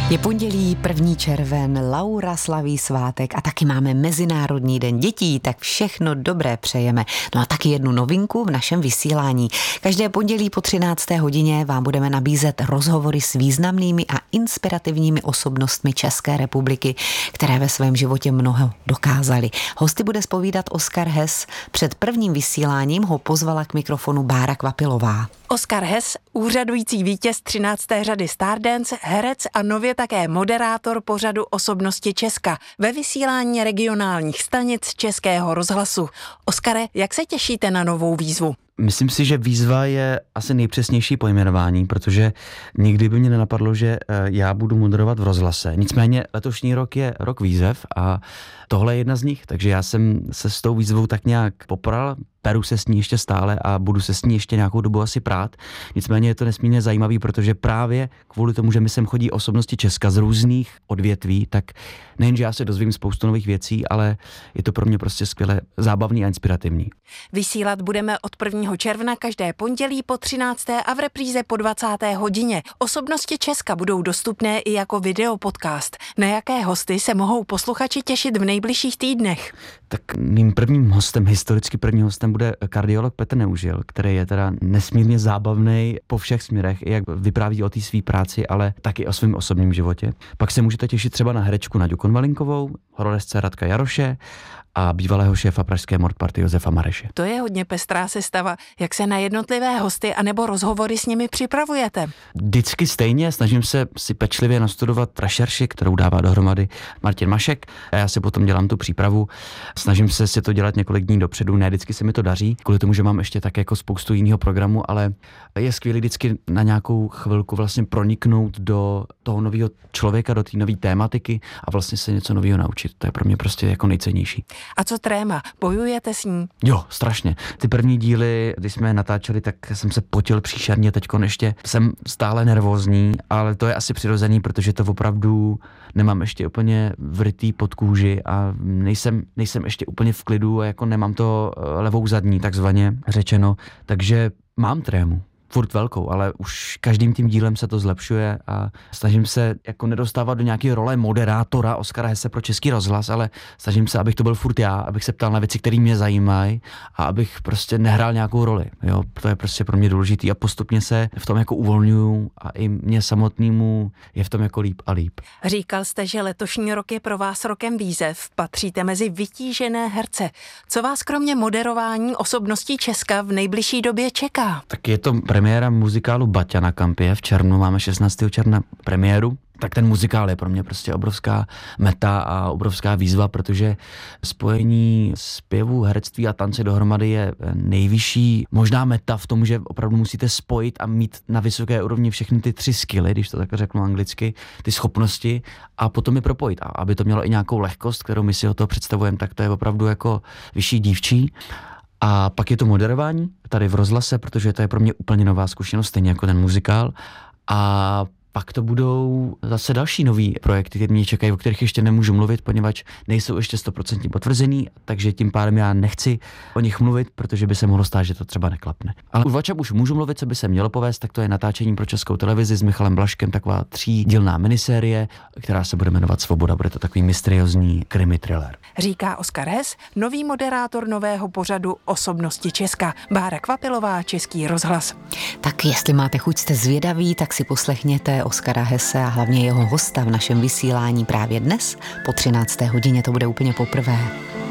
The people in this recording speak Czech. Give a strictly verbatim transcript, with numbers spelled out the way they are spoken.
Je pondělí, první červen, Laura slaví svátek a taky máme Mezinárodní den dětí, tak všechno dobré přejeme. No a taky jednu novinku v našem vysílání. Každé pondělí po třinácté hodině vám budeme nabízet rozhovory s významnými a inspirativními osobnostmi České republiky, které ve svém životě mnoho dokázali. Hosty bude zpovídat Oskar Hess. Před prvním vysíláním ho pozvala k mikrofonu Bára Kvapilová. Oskar Hess, úřadující vítěz třinácté řady Stardance, herec a nově také moderátor pořadu Osobnosti Česka ve vysílání regionálních stanic Českého rozhlasu. Oskare, jak se těšíte na novou výzvu? Myslím si, že výzva je asi nejpřesnější pojmenování, protože nikdy by mě nenapadlo, že já budu moderovat v rozhlase. Nicméně letošní rok je rok výzev a tohle je jedna z nich, takže já jsem se s tou výzvou tak nějak popral, peru se s ní ještě stále a budu se s ní ještě nějakou dobu asi prát. Nicméně je to nesmírně zajímavý, protože právě kvůli tomu, že mi sem chodí osobnosti Česka z různých odvětví, tak nejenže já se dozvím spoustu nových věcí, ale je to pro mě prostě skvěle zábavný a inspirativní. Vysílat budeme od prvního června každé pondělí po třinácté a v repríze po dvacáté hodině. Osobnosti Česka budou dostupné i jako videopodcast. Na jaké hosty se mohou posluchači těšit v nejbližších týdnech? Tak mým prvním hostem, historicky prvním hostem bude kardiolog Petr Neužil, který je teda nesmírně zábavný po všech směrech, jak vypráví o té své práci, ale taky o svém osobním životě. Pak se můžete těšit třeba na herečku Naďu Konvalinkovou, horolezce Radka Jaroše a bývalého šéfa pražské Mordparty Josefa Mareše. To je hodně pestrá sestava. Jak se na jednotlivé hosty anebo rozhovory s nimi připravujete? Vždycky stejně, snažím se si pečlivě nastudovat rešerši, kterou dává dohromady Martin Mašek a já si potom dělám tu přípravu. Snažím se si to dělat několik dní dopředu, ne vždycky se mi to daří, kvůli tomu, že mám ještě tak jako spoustu jiného programu, ale je skvělé vždycky na nějakou chvilku vlastně proniknout do toho nového člověka, do té nové tématiky a vlastně se něco nového naučit. To je pro mě prostě jako nejcennější. A co tréma? Bojujete s ní? Jo, strašně. Ty první díly, když jsme je natáčeli, tak jsem se potil příšerně, teďkon ještě jsem stále nervózní, ale to je asi přirozený, protože to opravdu nemám ještě úplně vrytý pod kůži a nejsem, nejsem ještě úplně v klidu a jako nemám to levou zadní, takzvaně řečeno, takže mám trému. Furt velkou, ale už každým tím dílem se to zlepšuje a snažím se jako nedostávat do nějaké role moderátora Oskara Hesse pro Český rozhlas, ale snažím se, abych to byl furt já, abych se ptal na věci, které mě zajímají a abych prostě nehrál nějakou roli. Jo, to je prostě pro mě důležitý a postupně se v tom jako uvolňuju a i mě samotnému je v tom jako líp a líp. Říkal jste, že letošní rok je pro vás rokem výzev. Patříte mezi vytížené herce. Co vás kromě moderování Osobností Česka v nejbližší době čeká? Tak je to premiéra muzikálu Baťa na Kampě, v červnu máme šestnáctého června premiéru, tak ten muzikál je pro mě prostě obrovská meta a obrovská výzva, protože spojení zpěvu, herectví a tance dohromady je nejvyšší možná meta v tom, že opravdu musíte spojit a mít na vysoké úrovni všechny ty tři skilly, když to tak řeknu anglicky, ty schopnosti a potom je propojit. A aby to mělo i nějakou lehkost, kterou my si o toho představujeme, tak to je opravdu jako vyšší dívčí. A pak je to moderování tady v rozhlase, protože to je pro mě úplně nová zkušenost, stejně jako ten muzikál. A pak to budou zase další nový projekty, které mě čekají, o kterých ještě nemůžu mluvit, poněvadž nejsou ještě stoprocentně potvrzený, takže tím pádem já nechci o nich mluvit, protože by se mohlo stát, že to třeba neklapne. Ale o čem už můžu mluvit, co by se mělo povést, tak to je natáčení pro Českou televizi s Michalem Blažkem, taková třídílná minisérie, která se bude jmenovat Svoboda. Bude to takový mysteriózní krimi thriller. Říká Oskar Hess, nový moderátor nového pořadu Osobnosti Česka. Bára Kvapilová, Český rozhlas. Tak jestli máte chuť, jste zvědaví, tak si poslechněte Oskara Hesse a hlavně jeho hosta v našem vysílání právě dnes. Po třinácté hodině to bude úplně poprvé.